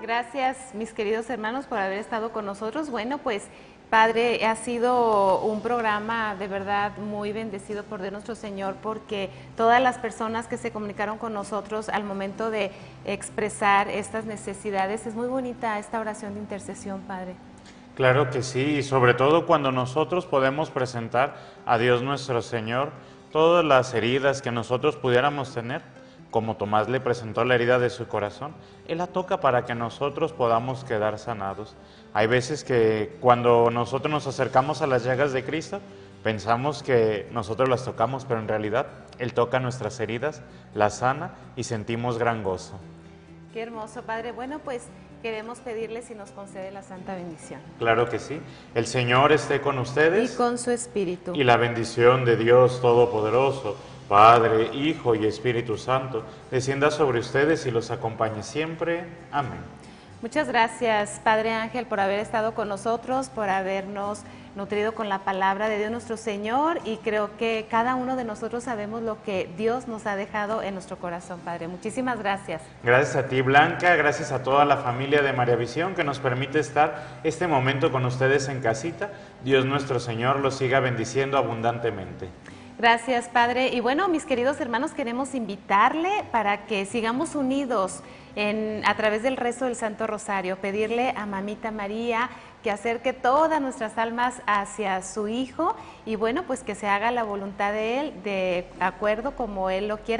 Gracias, mis queridos hermanos, por haber estado con nosotros. Bueno, pues, Padre, ha sido un programa de verdad muy bendecido por Dios nuestro Señor, porque todas las personas que se comunicaron con nosotros al momento de expresar estas necesidades, es muy bonita esta oración de intercesión, Padre. Claro que sí, y sobre todo cuando nosotros podemos presentar a Dios nuestro Señor todas las heridas que nosotros pudiéramos tener, como Tomás le presentó la herida de su corazón, Él la toca para que nosotros podamos quedar sanados. Hay veces que cuando nosotros nos acercamos a las llagas de Cristo, pensamos que nosotros las tocamos, pero en realidad Él toca nuestras heridas, las sana y sentimos gran gozo. Qué hermoso, Padre. Bueno, pues queremos pedirle si nos concede la santa bendición. Claro que sí. El Señor esté con ustedes. Y con su espíritu. Y la bendición de Dios Todopoderoso, Padre, Hijo y Espíritu Santo, descienda sobre ustedes y los acompañe siempre. Amén. Muchas gracias, Padre Ángel, por haber estado con nosotros, por habernos nutrido con la palabra de Dios nuestro Señor, y creo que cada uno de nosotros sabemos lo que Dios nos ha dejado en nuestro corazón, Padre. Muchísimas gracias. Gracias a ti, Blanca, gracias a toda la familia de María Visión que nos permite estar este momento con ustedes en casita. Dios nuestro Señor los siga bendiciendo abundantemente. Gracias, Padre. Y bueno, mis queridos hermanos, queremos invitarle para que sigamos unidos a través del rezo del Santo Rosario, pedirle a Mamita María que acerque todas nuestras almas hacia su Hijo, y bueno, pues que se haga la voluntad de Él, de acuerdo como Él lo quiera.